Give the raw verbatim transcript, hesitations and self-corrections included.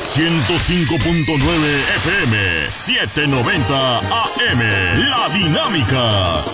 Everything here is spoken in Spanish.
ciento cinco punto nueve F M, setecientos noventa A M. La Dinámica.